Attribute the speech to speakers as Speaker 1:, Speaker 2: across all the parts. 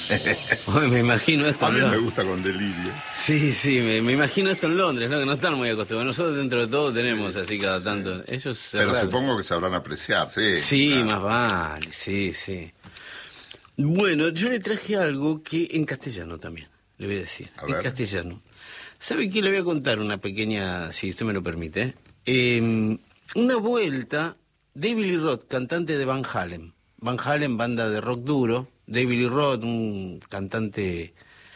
Speaker 1: Uy, me imagino esto
Speaker 2: A
Speaker 1: en
Speaker 2: mí me
Speaker 1: Londres.
Speaker 2: gusta con delirio.
Speaker 1: Sí, sí, me imagino esto en Londres, ¿no? Que no están muy acostumbrados. Nosotros dentro de todo tenemos así cada tanto. Ellos se
Speaker 2: Pero
Speaker 1: raro.
Speaker 2: supongo que sabrán apreciar, sí.
Speaker 1: Sí,
Speaker 2: claro.
Speaker 1: más vale, sí, sí. Bueno, yo le traje algo que en castellano también, le voy a decir.
Speaker 2: A
Speaker 1: En
Speaker 2: ver.
Speaker 1: castellano. ¿Sabe qué? Le voy a contar una pequeña, si usted me lo permite. Una vuelta, David Lee Roth, cantante de Van Halen. Van Halen, banda de rock duro. David Lee Roth, un cantante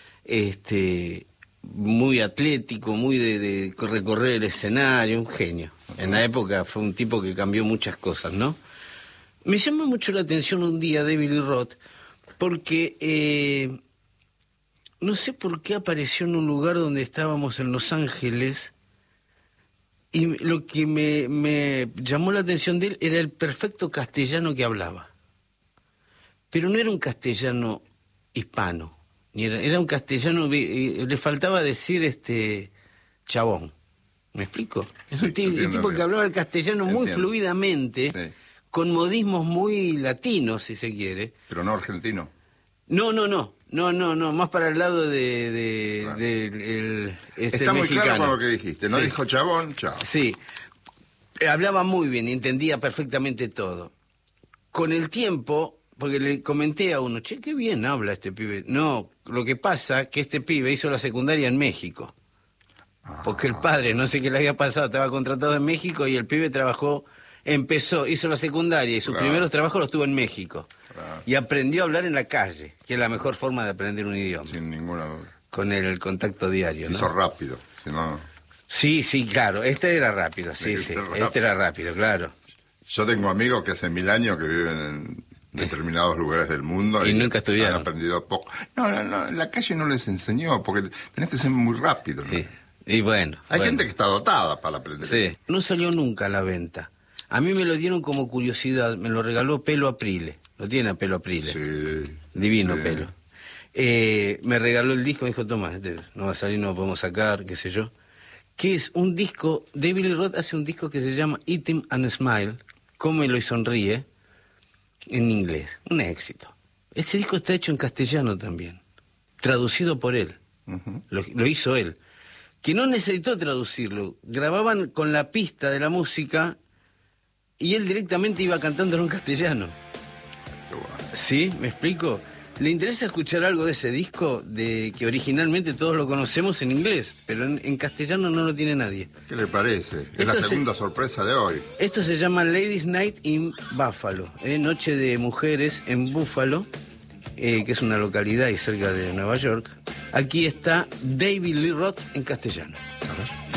Speaker 1: muy atlético, muy de recorrer el escenario, un genio. En la época fue un tipo que cambió muchas cosas, ¿no? Me llamó mucho la atención un día David Lee Roth, porque no sé por qué apareció en un lugar donde estábamos en Los Ángeles, y lo que me llamó la atención de él era el perfecto castellano que hablaba. Pero no era un castellano hispano, era un castellano, le faltaba decir chabón. ¿Me explico? Es
Speaker 2: Sí,
Speaker 1: un
Speaker 2: entiendo
Speaker 1: tipo
Speaker 2: bien.
Speaker 1: que hablaba el castellano muy
Speaker 2: Entiendo.
Speaker 1: fluidamente,
Speaker 2: Sí.
Speaker 1: con modismos muy latinos, si se quiere.
Speaker 2: Pero no argentino.
Speaker 1: No, más para el lado
Speaker 2: Claro. Está muy
Speaker 1: mexicano.
Speaker 2: claro con lo que dijiste. No
Speaker 1: Sí.
Speaker 2: dijo chabón, chao.
Speaker 1: Sí, hablaba muy bien, entendía perfectamente todo. Con el tiempo, porque le comenté a uno, che, qué bien habla este pibe. No, lo que pasa que este pibe hizo la secundaria en México. Porque el padre, no sé qué le había pasado, estaba contratado en México y el pibe hizo la secundaria y sus
Speaker 2: Claro.
Speaker 1: primeros trabajos los tuvo en México.
Speaker 2: Claro.
Speaker 1: Y aprendió a hablar en la calle, que es la mejor forma de aprender un idioma,
Speaker 2: Sin ninguna duda.
Speaker 1: con el contacto diario,
Speaker 2: Se
Speaker 1: ¿no?
Speaker 2: hizo rápido. Si no...
Speaker 1: Sí, claro, este era rápido, sí,
Speaker 2: Este
Speaker 1: sí,
Speaker 2: era rápido.
Speaker 1: este era rápido, claro.
Speaker 2: Yo tengo amigos que hace 1000 años que viven en determinados lugares del mundo
Speaker 1: Y nunca estudiaron.
Speaker 2: han aprendido poco. No, en la calle no les enseñó, porque tenés que ser muy rápido, ¿no?
Speaker 1: Sí. Y bueno.
Speaker 2: Hay
Speaker 1: bueno.
Speaker 2: gente que está dotada para aprender.
Speaker 1: Sí. No salió nunca a la venta. A mí me lo dieron como curiosidad, me lo regaló Pelo Aprile. Lo tiene a Pelo Aprile.
Speaker 2: Sí.
Speaker 1: Divino
Speaker 2: Sí.
Speaker 1: Pelo. Me regaló el disco, me dijo, toma, no va a salir, no lo podemos sacar, qué sé yo. Que es un disco, David Lee Roth hace un disco que se llama Eat 'em and Smile, Cómelo y sonríe, en inglés. Un éxito. Ese disco está hecho en castellano también, traducido por él.
Speaker 2: Ujú.
Speaker 1: Lo hizo él. Que no necesitó traducirlo. Grababan con la pista de la música y él directamente iba cantándolo en castellano.
Speaker 2: Qué bueno.
Speaker 1: ¿Sí? ¿Me explico? ¿Le interesa escuchar algo de ese disco de que originalmente todos lo conocemos en inglés, pero en castellano no lo tiene nadie?
Speaker 2: ¿Qué le parece? Es la
Speaker 1: Esto
Speaker 2: segunda sorpresa de hoy.
Speaker 1: Esto se llama Ladies Night in Buffalo, Noche de Mujeres en Buffalo, que es una localidad y cerca de Nueva York. Aquí está David Lee Roth en castellano.